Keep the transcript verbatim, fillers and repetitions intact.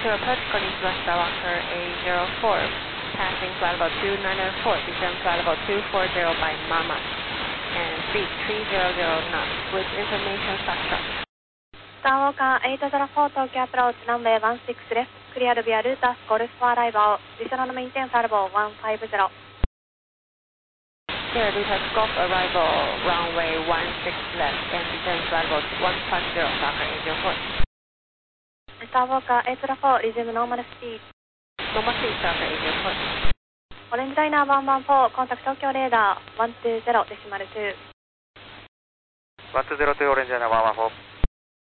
to approach Cornish West Skywalker A zero four, passing flight level two nine nine four, descend flight level two four zero by Mama, and speed three hundred knots, with information Foxtrot. Skywalker eight zero four Tokyo approach runway one six left, clear via Lutas Golf for arrival, additional maintain flight level one five zero. Clear Lutas Golf arrival, runway one six left, and descend flight level one five zero, Fokker eight zero four. Skywalker eight zero four, resume normal speed. Normal speed, Fokker eight zero four. Orange Liner one one four, contact Tokyo radar one two zero decimal two. one two zero two, Orange Liner one one four.